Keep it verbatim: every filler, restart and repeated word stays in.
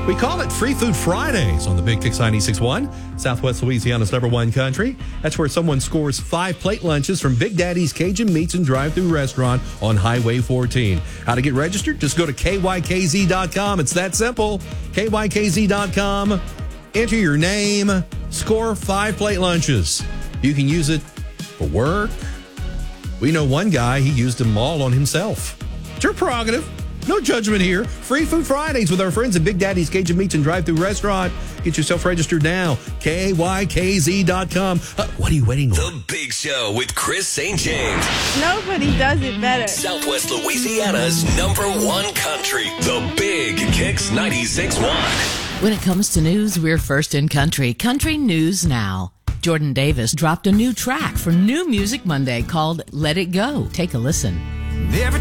We call it Free Food Fridays on the Big Kix ninety-six point one, Southwest Louisiana's number one country. That's where someone scores five plate lunches from Big Daddy's Cajun Meats and Drive-Thru Restaurant on Highway fourteen. How to get registered? Just go to K Y K Z dot com. It's that simple. K Y K Z dot com. Enter your name. Score five plate lunches. You can use it for work. We know one guy, he used them all on himself. It's your prerogative. No judgment here. Free Food Fridays with our friends at Big Daddy's Cajun Meats and Drive-Thru Restaurant. Get yourself registered now. K Y K Z dot com. Uh, what are you waiting on? The Big Show with Chris Saint James. Nobody does it better. Southwest Louisiana's number one country. The Big Kix ninety-six point one. When it comes to news, we're first in country. Country News Now. Jordan Davis dropped a new track for New Music Monday called Let It Go. Take a listen. Every